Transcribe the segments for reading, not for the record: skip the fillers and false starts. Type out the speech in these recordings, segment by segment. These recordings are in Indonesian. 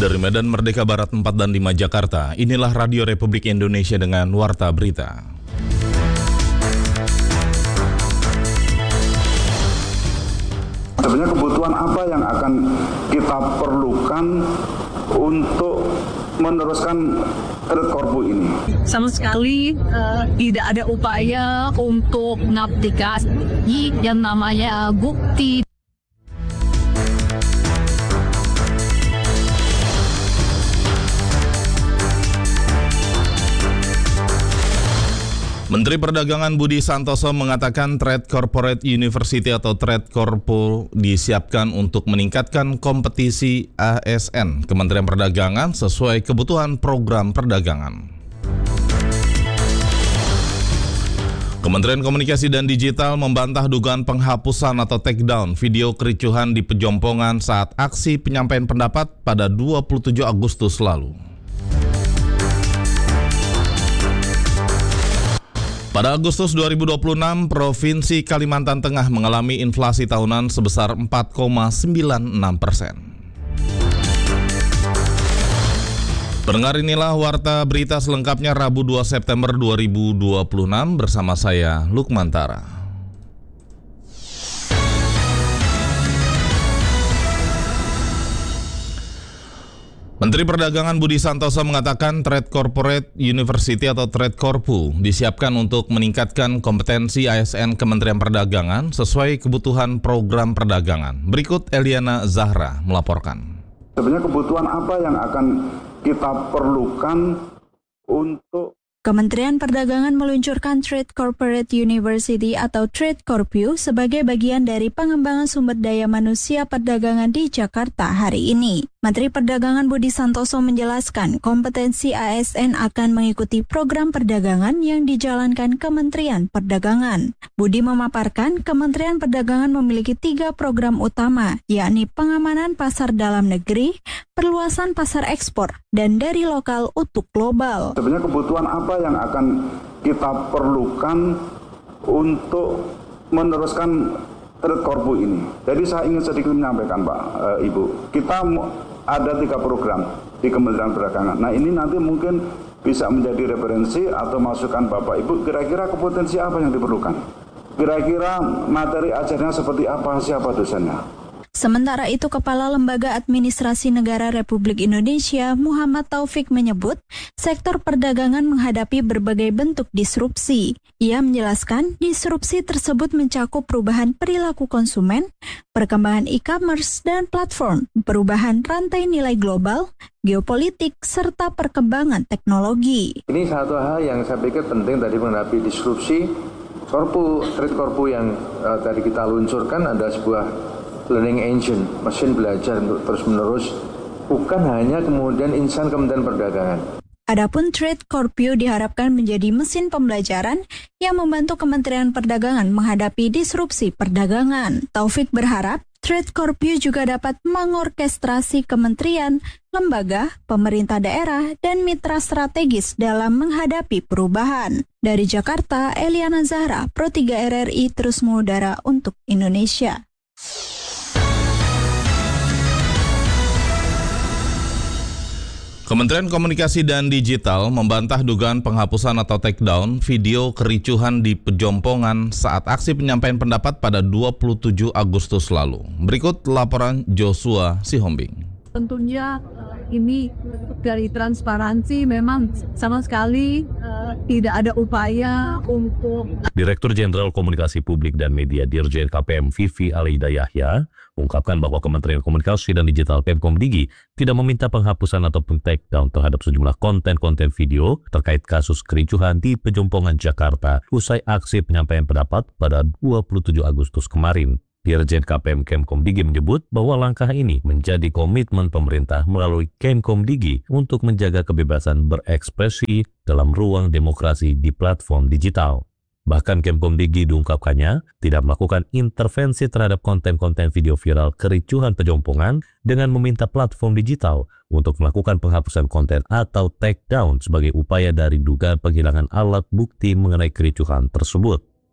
Dari Medan Merdeka Barat 4 dan 5 Jakarta, inilah Radio Republik Indonesia dengan Warta Berita. Sebenarnya kebutuhan apa yang akan kita perlukan untuk meneruskan Trade Corpo ini? Sama sekali tidak ada upaya untuk mengaplikasi yang namanya bukti. Menteri Perdagangan Budi Santoso mengatakan Trade Corporate University atau Trade Corpo disiapkan untuk meningkatkan kompetisi ASN Kementerian Perdagangan sesuai kebutuhan program perdagangan. Kementerian Komunikasi dan Digital membantah dugaan penghapusan atau takedown video kericuhan di Pejompongan saat aksi penyampaian pendapat pada 27 Agustus lalu. Pada Agustus 2026, Provinsi Kalimantan Tengah mengalami inflasi tahunan sebesar 4,96%. Pendengar, inilah Warta Berita selengkapnya Rabu 2 September 2026 bersama saya, Lukman Tara. Menteri Perdagangan Budi Santoso mengatakan Trade Corporate University atau Trade Corpo disiapkan untuk meningkatkan kompetensi ASN Kementerian Perdagangan sesuai kebutuhan program perdagangan. Berikut Eliana Zahra melaporkan. Sebenarnya kebutuhan apa yang akan kita perlukan untuk Kementerian Perdagangan meluncurkan Trade Corporate University atau Trade Corpo sebagai bagian dari pengembangan sumber daya manusia perdagangan di Jakarta hari ini. Menteri Perdagangan Budi Santoso menjelaskan kompetensi ASN akan mengikuti program perdagangan yang dijalankan Kementerian Perdagangan. Budi memaparkan Kementerian Perdagangan memiliki 3 program utama, yakni pengamanan pasar dalam negeri, perluasan pasar ekspor, dan dari lokal untuk global. Sebenarnya kebutuhan apa yang akan kita perlukan untuk meneruskan Trade Corpo ini. Jadi saya ingin sedikit menyampaikan Pak, Ibu, kita ada 3 program di Kementerian Perdagangan. Nah ini nanti mungkin bisa menjadi referensi atau masukan Bapak Ibu, kira-kira kompetensi apa yang diperlukan? Kira-kira materi ajarnya seperti apa, siapa dosennya? Sementara itu, Kepala Lembaga Administrasi Negara Republik Indonesia, Muhammad Taufik menyebut, sektor perdagangan menghadapi berbagai bentuk disrupsi. Ia menjelaskan, disrupsi tersebut mencakup perubahan perilaku konsumen, perkembangan e-commerce dan platform, perubahan rantai nilai global, geopolitik, serta perkembangan teknologi. Ini satu hal yang saya pikir penting tadi menghadapi disrupsi. Trade Corpo yang tadi kita luncurkan ada sebuah learning engine, mesin belajar untuk terus-menerus, bukan hanya kemudian insan Kementerian Perdagangan. Adapun Trade Corpo diharapkan menjadi mesin pembelajaran yang membantu Kementerian Perdagangan menghadapi disrupsi perdagangan. Taufik berharap Trade Corpo juga dapat mengorkestrasi kementerian, lembaga, pemerintah daerah, dan mitra strategis dalam menghadapi perubahan. Dari Jakarta, Eliana Zahra, Pro 3 RRI terus mengudara untuk Indonesia. Kementerian Komunikasi dan Digital membantah dugaan penghapusan atau takedown video kericuhan di Pejompongan saat aksi penyampaian pendapat pada 27 Agustus lalu. Berikut laporan Joshua Sihombing. Tentunya ini dari transparansi memang sama sekali tidak ada upaya untuk. Direktur Jenderal Komunikasi Publik dan Media Dirjen KPM Vivi Alaida Yahya mengungkapkan bahwa Kementerian Komunikasi dan Digital Kemkomdigi tidak meminta penghapusan ataupun takedown terhadap sejumlah konten-konten video terkait kasus kericuhan di Pejompongan Jakarta usai aksi penyampaian pendapat pada 27 Agustus kemarin. Dirjen KPM Kemkomdigi menyebut bahwa langkah ini menjadi komitmen pemerintah melalui Kemkomdigi untuk menjaga kebebasan berekspresi dalam ruang demokrasi di platform digital. Bahkan Kemkomdigi diungkapkannya tidak melakukan intervensi terhadap konten-konten video viral kericuhan Pejompongan dengan meminta platform digital untuk melakukan penghapusan konten atau takedown sebagai upaya dari dugaan penghilangan alat bukti mengenai kericuhan tersebut.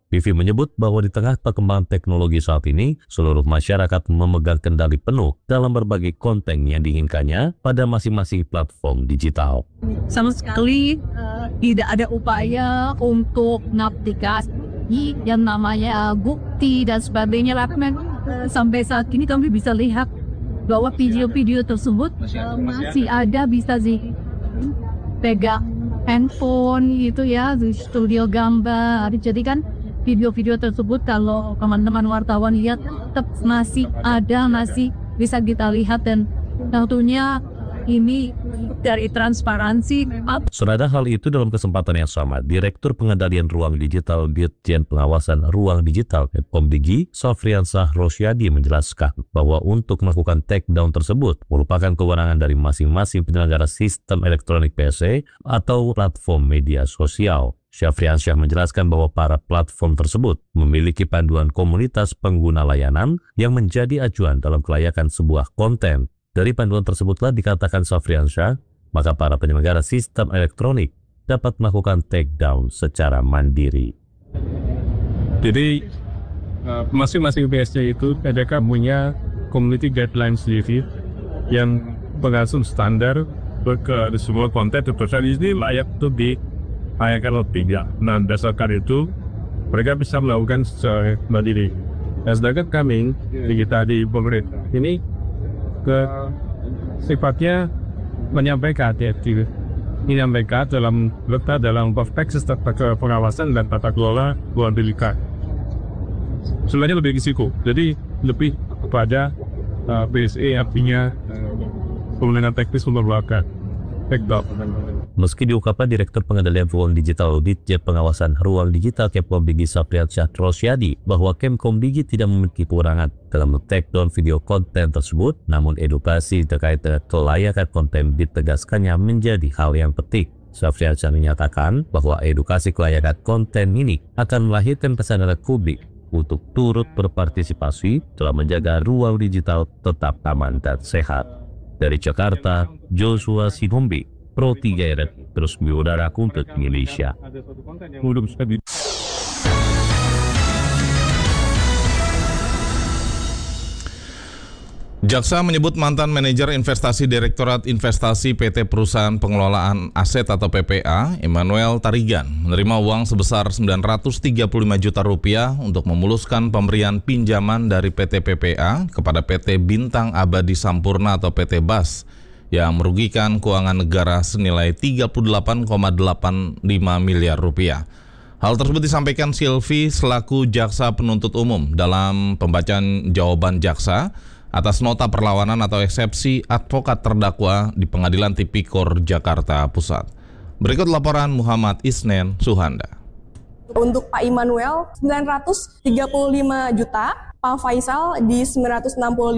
Vivi menyebut bahwa di tengah perkembangan teknologi saat ini, seluruh masyarakat memegang kendali penuh dalam berbagai konten yang diinginkannya pada masing-masing platform digital. Sama sekali tidak ada upaya untuk mengaplikasi yang namanya bukti dan sebagainya. Sampai saat ini kami bisa lihat bahwa video-video tersebut masih ada, bisa pegang handphone gitu ya, di studio gambar. Jadi kan video-video tersebut kalau teman-teman wartawan lihat tetap masih ada, masih bisa kita lihat, dan tentunya ini dari transparansi. Senada hal itu dalam kesempatan yang sama, Direktur Pengendalian Ruang Digital Ditjen Pengawasan Ruang Digital Kemdigi, Sofriansah Rosyadi menjelaskan bahwa untuk melakukan takedown tersebut merupakan kewenangan dari masing-masing penyelenggara sistem elektronik PC atau platform media sosial. Syafriansyah menjelaskan bahwa para platform tersebut memiliki panduan komunitas pengguna layanan yang menjadi acuan dalam kelayakan sebuah konten. Dari panduan tersebutlah, dikatakan Syafriansyah, maka para penyelenggara sistem elektronik dapat melakukan takedown secara mandiri. Jadi masing-masing PSC itu ada punya community guidelines sendiri yang mengatur standar ke semua konten terpesan ini layak untuk ditayangkan atau tidak. Nah, berdasarkan itu mereka bisa melakukan secara mandiri. Nah, sedangkan kami di pemerintah ini sifatnya menyampaikan dalam konteks pengawasan dan tata kelola ruang digital. Sebenarnya lebih risiko, jadi lebih kepada PSE, artinya pemenangan teknis untuk melakukan takedown. Meski diungkapkan Direktur Pengendalian Ruang Digital Ditjen Pengawasan Ruang Digital Kemdigi Sofriansah Rosyadi bahwa Kemdigi tidak memiliki kewenangan dalam takedown video konten tersebut, namun edukasi terkait dengan kelayakan konten ditegaskannya menjadi hal yang penting. Sofriansah menyatakan bahwa edukasi kelayakan konten ini akan melahirkan kesadaran publik untuk turut berpartisipasi dalam menjaga ruang digital tetap aman dan sehat. Dari Jakarta, Joshua Sinombi, Pro 3 RT, terus mengudara untuk Indonesia. Jaksa menyebut mantan manajer investasi Direktorat Investasi PT Perusahaan Pengelolaan Aset atau PPA, Emmanuel Tarigan, menerima uang sebesar Rp935 juta untuk memuluskan pemberian pinjaman dari PT PPA kepada PT Bintang Abadi Sampurna atau PT BAS yang merugikan keuangan negara senilai Rp38,85 miliar. Hal tersebut disampaikan Silvi selaku jaksa penuntut umum dalam pembacaan jawaban jaksa atas nota perlawanan atau eksepsi advokat terdakwa di Pengadilan Tipikor Jakarta Pusat. Berikut laporan Muhammad Isnen Suhanda. Untuk Pak Immanuel 935 juta, Pak Faisal di 965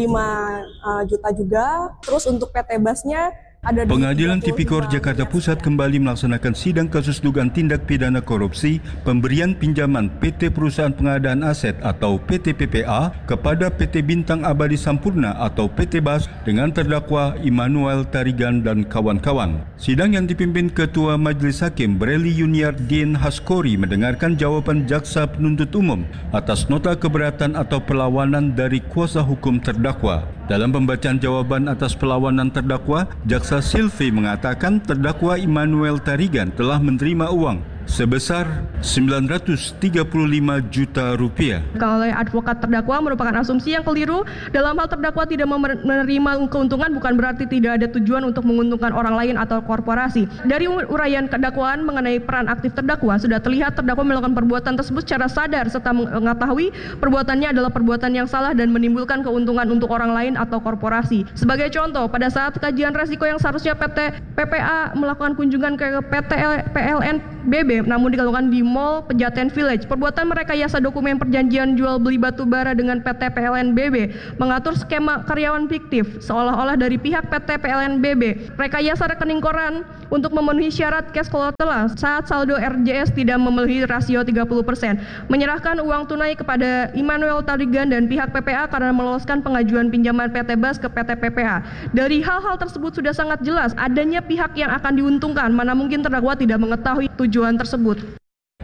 juta juga. Terus untuk PT BAS-nya ada Pengadilan Tipikor Jakarta Pusat kembali melaksanakan sidang kasus dugaan tindak pidana korupsi pemberian pinjaman PT Perusahaan Pengadaan Aset atau PT PPA kepada PT Bintang Abadi Sampurna atau PT BAS dengan terdakwa Immanuel Tarigan dan kawan-kawan. Sidang yang dipimpin Ketua Majelis Hakim Breli Yuniardin Haskori mendengarkan jawaban jaksa penuntut umum atas nota keberatan atau perlawanan dari kuasa hukum terdakwa. Dalam pembacaan jawaban atas perlawanan terdakwa, jaksa Silvi mengatakan terdakwa Immanuel Tarigan telah menerima uang sebesar Rp935 juta. Kalau advokat terdakwa merupakan asumsi yang keliru. Dalam hal terdakwa tidak menerima keuntungan bukan berarti tidak ada tujuan untuk menguntungkan orang lain atau korporasi. Dari uraian dakwaan mengenai peran aktif terdakwa, sudah terlihat terdakwa melakukan perbuatan tersebut secara sadar serta mengetahui perbuatannya adalah perbuatan yang salah dan menimbulkan keuntungan untuk orang lain atau korporasi. Sebagai contoh, pada saat kajian resiko yang seharusnya PT PPA melakukan kunjungan ke PT PLN BB namun dilakukan di Mall Pejaten Village. Perbuatan merekayasa dokumen perjanjian jual beli batu bara dengan PT PLN BB, mengatur skema karyawan fiktif seolah-olah dari pihak PT PLN BB, rekayasa rekening koran untuk memenuhi syarat cash collateral saat saldo RJS tidak memenuhi rasio 30%, menyerahkan uang tunai kepada Immanuel Tarigan dan pihak PPA karena meloloskan pengajuan pinjaman PT BAS ke PT PPA. Dari hal-hal tersebut sudah sangat jelas adanya pihak yang akan diuntungkan, mana mungkin terdakwa tidak mengetahui tujuan tersebut.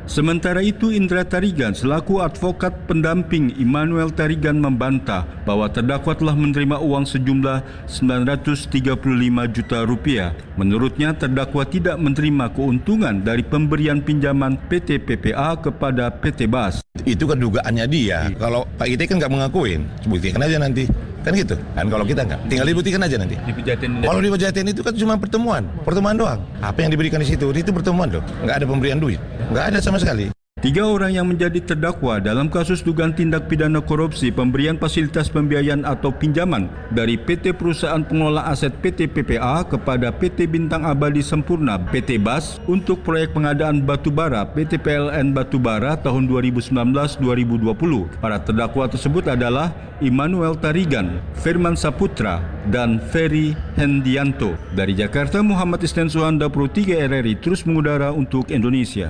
Sementara itu, Indra Tarigan selaku advokat pendamping Immanuel Tarigan membantah bahwa terdakwa telah menerima uang sejumlah 935 juta rupiah. Menurutnya, terdakwa tidak menerima keuntungan dari pemberian pinjaman PT PPA kepada PT BAS. Itu kan dugaannya dia. Kalau Pak Ite kan nggak mengakuin, buktikan aja nanti. Kan gitu. Dan kalau kita nggak, tinggal dibuktikan aja nanti. Kalau di Pejaten itu kan cuma pertemuan doang. Apa yang diberikan di situ? Itu pertemuan loh. Nggak ada pemberian duit. Nggak ada sama sekali. 3 orang yang menjadi terdakwa dalam kasus dugaan tindak pidana korupsi pemberian fasilitas pembiayaan atau pinjaman dari PT Perusahaan Pengelola Aset PT PPA kepada PT Bintang Abadi Sempurna PT BAS untuk proyek pengadaan batubara PT PLN Batubara tahun 2019-2020. Para terdakwa tersebut adalah Immanuel Tarigan, Firman Saputra, dan Ferry Hendianto. Dari Jakarta, Muhammad Isnan Suhanda, Pro 3 RRI terus mengudara untuk Indonesia.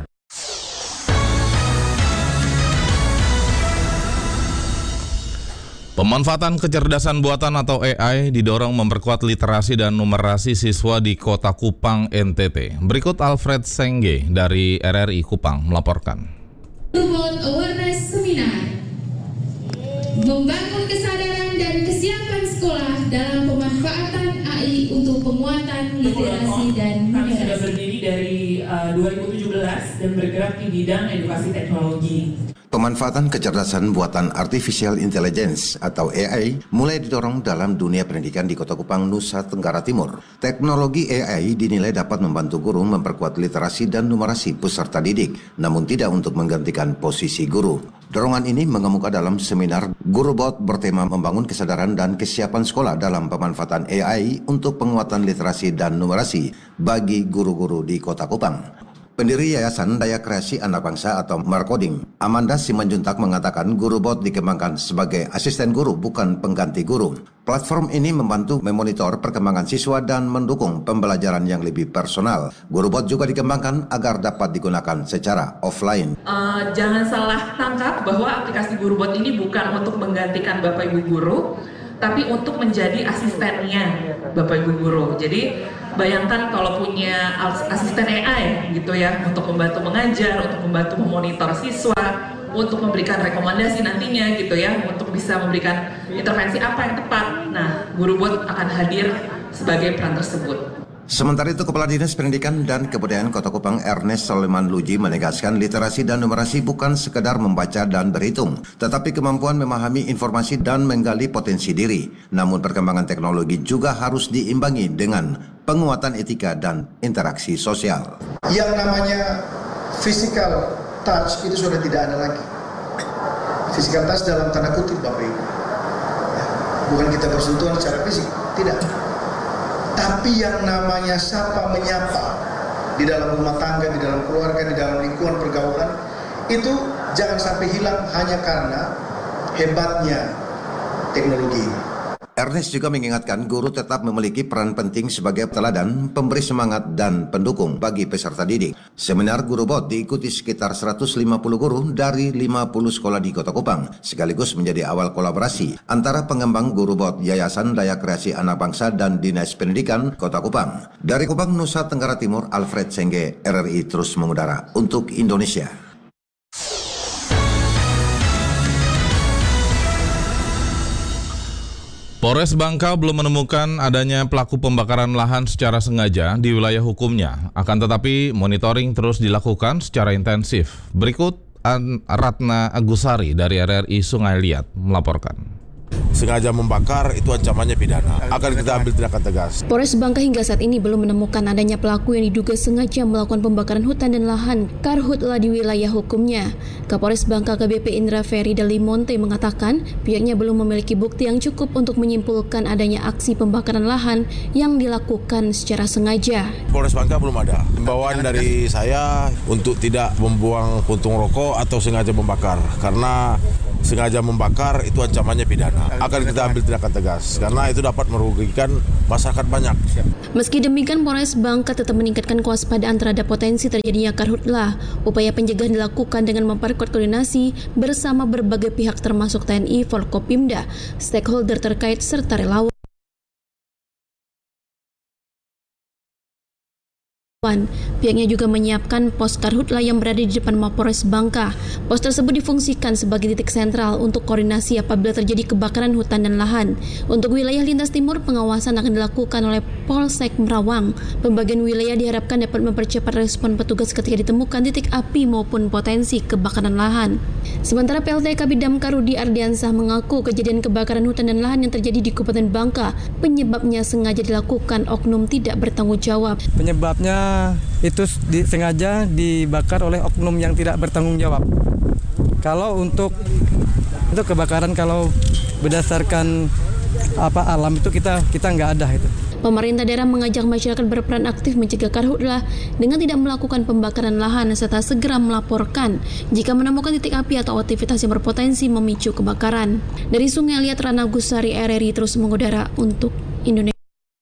Pemanfaatan kecerdasan buatan atau AI didorong memperkuat literasi dan numerasi siswa di Kota Kupang, NTT. Berikut Alfred Sengge dari RRI Kupang melaporkan. Robot Awareness Seminar membangun kesadaran dan kesiapan sekolah dalam pemanfaatan AI untuk penguatan literasi dan kami sudah berdiri dari 2017 dan bergerak di bidang edukasi teknologi. Pemanfaatan kecerdasan buatan Artificial Intelligence atau AI mulai didorong dalam dunia pendidikan di Kota Kupang, Nusa Tenggara Timur. Teknologi AI dinilai dapat membantu guru memperkuat literasi dan numerasi peserta didik, namun tidak untuk menggantikan posisi guru. Dorongan ini mengemuka dalam seminar GuruBot bertema membangun kesadaran dan kesiapan sekolah dalam pemanfaatan AI untuk penguatan literasi dan numerasi bagi guru-guru di Kota Kupang. Pendiri Yayasan Daya Kreasi Anak Bangsa atau Markoding, Amanda Simanjuntak mengatakan GuruBot dikembangkan sebagai asisten guru bukan pengganti guru. Platform ini membantu memonitor perkembangan siswa dan mendukung pembelajaran yang lebih personal. GuruBot juga dikembangkan agar dapat digunakan secara offline. Jangan salah tangkap bahwa aplikasi GuruBot ini bukan untuk menggantikan Bapak Ibu guru, tapi untuk menjadi asistennya Bapak Ibu guru. Jadi bayangkan kalau punya asisten AI gitu ya, untuk membantu mengajar, untuk membantu memonitor siswa, untuk memberikan rekomendasi nantinya gitu ya, untuk bisa memberikan intervensi apa yang tepat. Nah, GuruBot akan hadir sebagai peran tersebut. Sementara itu, Kepala Dinas Pendidikan dan Kebudayaan Kota Kupang Ernest Soleman Luji menegaskan literasi dan numerasi bukan sekedar membaca dan berhitung, tetapi kemampuan memahami informasi dan menggali potensi diri. Namun perkembangan teknologi juga harus diimbangi dengan penguatan etika dan interaksi sosial. Yang namanya physical touch itu sudah tidak ada lagi. Physical touch dalam tanda kutip Bapak Ibu. Bukan kita bersentuhan secara fisik, tidak. Tapi yang namanya sapa menyapa di dalam rumah tangga, di dalam keluarga, di dalam lingkungan pergaulan, itu jangan sampai hilang hanya karena hebatnya teknologi ini. Ernest juga mengingatkan guru tetap memiliki peran penting sebagai teladan, pemberi semangat, dan pendukung bagi peserta didik. Seminar GuruBot diikuti sekitar 150 guru dari 50 sekolah di Kota Kupang, sekaligus menjadi awal kolaborasi antara pengembang GuruBot Yayasan Daya Kreasi Anak Bangsa dan Dinas Pendidikan Kota Kupang. Dari Kupang, Nusa Tenggara Timur, Alfred Sengge, RRI terus mengudara untuk Indonesia. Polres Bangka belum menemukan adanya pelaku pembakaran lahan secara sengaja di wilayah hukumnya. Akan tetapi monitoring terus dilakukan secara intensif. Berikut Ratna Agusari dari RRI Sungai Liat melaporkan. Sengaja membakar itu ancamannya pidana. Akan kita ambil tindakan tegas. Polres Bangka hingga saat ini belum menemukan adanya pelaku yang diduga sengaja melakukan pembakaran hutan dan lahan karhutla di wilayah hukumnya. Kapolres Bangka AKBP Indra Ferry Dalimonte mengatakan pihaknya belum memiliki bukti yang cukup untuk menyimpulkan adanya aksi pembakaran lahan yang dilakukan secara sengaja. Polres Bangka belum ada. Himbauan dari saya untuk tidak membuang puntung rokok atau sengaja membakar. Karena sengaja membakar itu ancamannya pidana. Akan kita ambil tindakan tegas karena itu dapat merugikan masyarakat banyak. Meski demikian, Polres Bangka tetap meningkatkan kewaspadaan terhadap potensi terjadinya karhutla. Upaya pencegahan dilakukan dengan memperkuat koordinasi bersama berbagai pihak termasuk TNI, Forkopimda, stakeholder terkait serta relawan. Pihaknya juga menyiapkan pos Karhutla yang berada di depan Mapolres Bangka. Pos tersebut difungsikan sebagai titik sentral untuk koordinasi apabila terjadi kebakaran hutan dan lahan. Untuk wilayah lintas timur, pengawasan akan dilakukan oleh Polsek Merawang. Pembagian wilayah diharapkan dapat mempercepat respon petugas ketika ditemukan titik api maupun potensi kebakaran lahan. Sementara PLT Kabid Damkar Rudi Ardiansah mengaku kejadian kebakaran hutan dan lahan yang terjadi di Kabupaten Bangka penyebabnya sengaja dilakukan oknum tidak bertanggung jawab. Penyebabnya itu sengaja dibakar oleh oknum yang tidak bertanggung jawab. Kalau untuk kebakaran, kalau berdasarkan alam itu kita nggak ada itu. Pemerintah daerah mengajak masyarakat berperan aktif mencegah karhutlah dengan tidak melakukan pembakaran lahan serta segera melaporkan jika menemukan titik api atau aktivitas yang berpotensi memicu kebakaran. Dari Sungai Liat, Rana Gusari, RRI terus mengudara untuk Indonesia.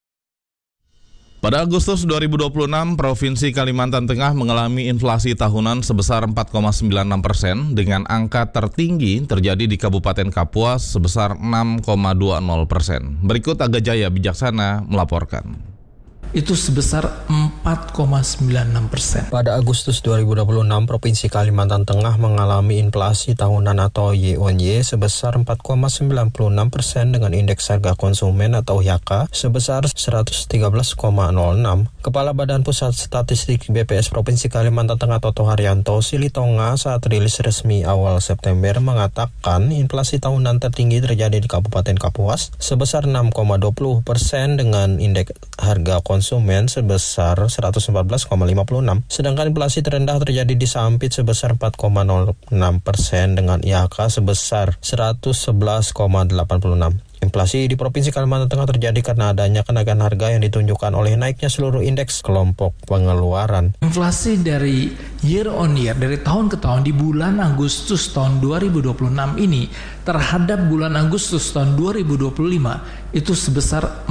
Pada Agustus 2026, Provinsi Kalimantan Tengah mengalami inflasi tahunan sebesar 4,96% dengan angka tertinggi terjadi di Kabupaten Kapuas sebesar 6,20%. Berikut Aga Jaya Bijaksana melaporkan. Itu sebesar 4,96%. Pada Agustus 2026, Provinsi Kalimantan Tengah mengalami inflasi tahunan atau YoY sebesar 4,96% dengan indeks harga konsumen atau HK sebesar 113,06. Kepala Badan Pusat Statistik BPS Provinsi Kalimantan Tengah Toto Haryanto Silitonga saat rilis resmi awal September mengatakan inflasi tahunan tertinggi terjadi di Kabupaten Kapuas sebesar 6,20% dengan indeks harga konsumen sebesar 114,56, sedangkan inflasi terendah terjadi di Sampit sebesar 4,06% dengan IHK sebesar 111,86. Inflasi di Provinsi Kalimantan Tengah terjadi karena adanya kenaikan harga yang ditunjukkan oleh naiknya seluruh indeks kelompok pengeluaran. Inflasi dari year on year, dari tahun ke tahun di bulan Agustus tahun 2026 ini terhadap bulan Agustus tahun 2025 itu sebesar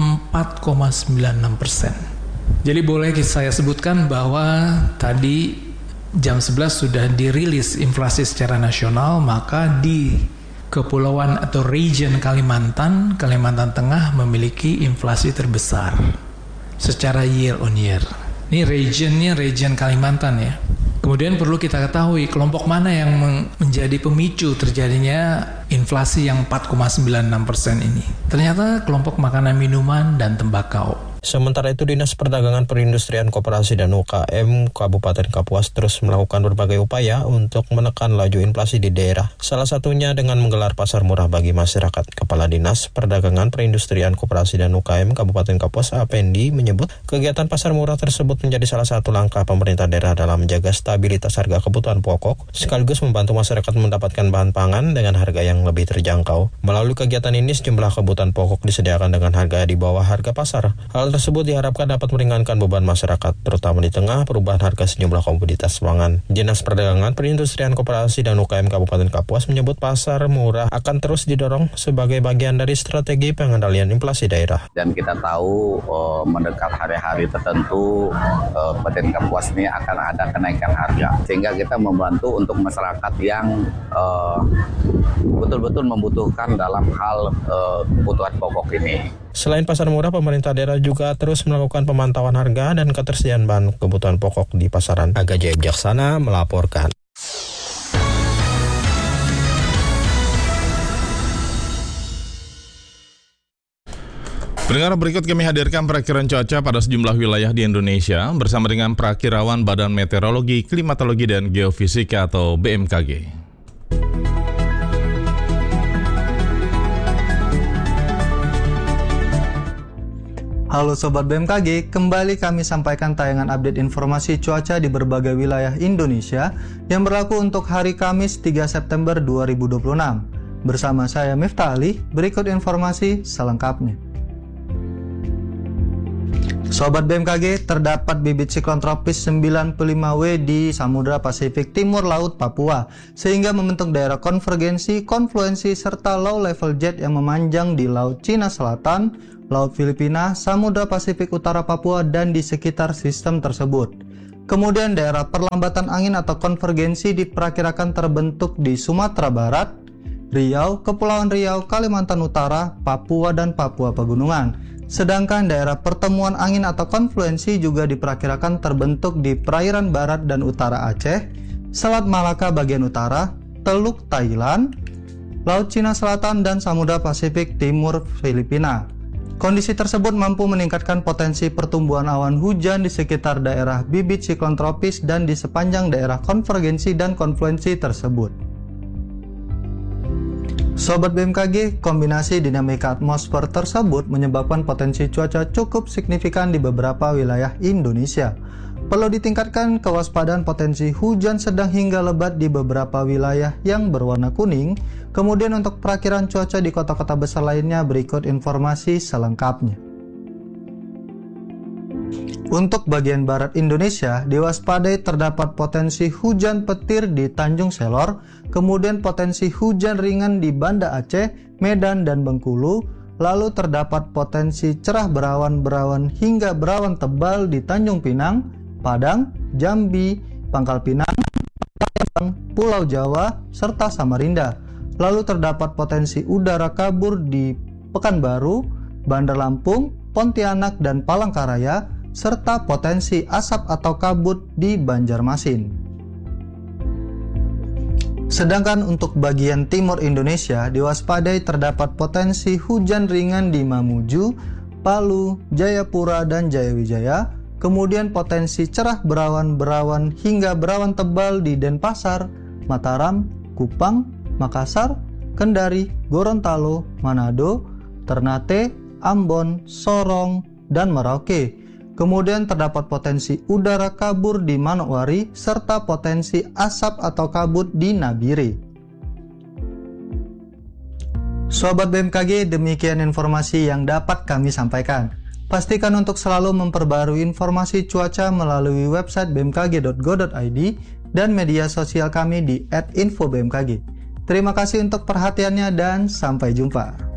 4,96%. Jadi boleh saya sebutkan bahwa tadi jam 11 sudah dirilis inflasi secara nasional, maka di Kepulauan atau region Kalimantan Tengah memiliki inflasi terbesar secara year on year. Ini regionnya region Kalimantan ya. Kemudian perlu kita ketahui kelompok mana yang menjadi pemicu terjadinya inflasi yang 4,96% ini. Ternyata kelompok makanan, minuman, dan tembakau. Sementara itu, Dinas Perdagangan Perindustrian Koperasi dan UKM Kabupaten Kapuas terus melakukan berbagai upaya untuk menekan laju inflasi di daerah. Salah satunya dengan menggelar pasar murah bagi masyarakat. Kepala Dinas Perdagangan Perindustrian Koperasi dan UKM Kabupaten Kapuas, Apendi, menyebut kegiatan pasar murah tersebut menjadi salah satu langkah pemerintah daerah dalam menjaga stabilitas harga kebutuhan pokok, sekaligus membantu masyarakat mendapatkan bahan pangan dengan harga yang lebih terjangkau. Melalui kegiatan ini, sejumlah kebutuhan pokok disediakan dengan harga di bawah harga pasar. Hal tersebut diharapkan dapat meringankan beban masyarakat, terutama di tengah perubahan harga sejumlah komoditas pangan. Dinas Perdagangan Perindustrian Koperasi dan UKM Kabupaten Kapuas menyebut pasar murah akan terus didorong sebagai bagian dari strategi pengendalian inflasi daerah. Dan kita tahu mendekat hari-hari tertentu Kabupaten Kapuas ini akan ada kenaikan harga, sehingga kita membantu untuk masyarakat yang betul-betul membutuhkan dalam hal kebutuhan pokok ini. Selain pasar murah, pemerintah daerah juga terus melakukan pemantauan harga dan ketersediaan bahan kebutuhan pokok di pasaran. Aga Jaya Bijaksana melaporkan. Pendengar, berikut kami hadirkan perakiran cuaca pada sejumlah wilayah di Indonesia bersama dengan Prakirawan Badan Meteorologi, Klimatologi, dan Geofisika atau BMKG. Halo Sobat BMKG, kembali kami sampaikan tayangan update informasi cuaca di berbagai wilayah Indonesia yang berlaku untuk hari Kamis 3 September 2026. Bersama saya Miftah Ali, berikut informasi selengkapnya. Sobat BMKG, terdapat bibit siklon tropis 95W di Samudra Pasifik Timur Laut Papua, sehingga membentuk daerah konvergensi, konfluensi, serta low level jet yang memanjang di Laut Cina Selatan, Laut Filipina, Samudra Pasifik Utara Papua, dan di sekitar sistem tersebut. Kemudian daerah perlambatan angin atau konvergensi diperkirakan terbentuk di Sumatera Barat, Riau, Kepulauan Riau, Kalimantan Utara, Papua, dan Papua Pegunungan. Sedangkan daerah pertemuan angin atau konfluensi juga diperkirakan terbentuk di perairan barat dan utara Aceh, Selat Malaka bagian utara, Teluk Thailand, Laut Cina Selatan, dan Samudra Pasifik Timur Filipina. Kondisi tersebut mampu meningkatkan potensi pertumbuhan awan hujan di sekitar daerah bibit siklon tropis dan di sepanjang daerah konvergensi dan konfluensi tersebut. Sobat BMKG, kombinasi dinamika atmosfer tersebut menyebabkan potensi cuaca cukup signifikan di beberapa wilayah Indonesia. Perlu ditingkatkan kewaspadaan potensi hujan sedang hingga lebat di beberapa wilayah yang berwarna kuning. Kemudian untuk perakiraan cuaca di kota-kota besar lainnya, berikut informasi selengkapnya. Untuk bagian barat Indonesia, diwaspadai terdapat potensi hujan petir di Tanjung Selor, kemudian potensi hujan ringan di Banda Aceh, Medan, dan Bengkulu, lalu terdapat potensi cerah berawan-berawan hingga berawan tebal di Tanjung Pinang, Padang, Jambi, Pangkal Pinang, Pulau Jawa, serta Samarinda. Lalu terdapat potensi udara kabur di Pekanbaru, Bandar Lampung, Pontianak, dan Palangkaraya, serta potensi asap atau kabut di Banjarmasin. Sedangkan untuk bagian timur Indonesia, diwaspadai terdapat potensi hujan ringan di Mamuju, Palu, Jayapura, dan Jayawijaya, kemudian potensi cerah berawan-berawan hingga berawan tebal di Denpasar, Mataram, Kupang, Makassar, Kendari, Gorontalo, Manado, Ternate, Ambon, Sorong, dan Merauke. Kemudian terdapat potensi udara kabur di Manokwari serta potensi asap atau kabut di Nabire. Sobat BMKG, demikian informasi yang dapat kami sampaikan. Pastikan untuk selalu memperbarui informasi cuaca melalui website bmkg.go.id dan media sosial kami di @infobmkg. Terima kasih untuk perhatiannya dan sampai jumpa.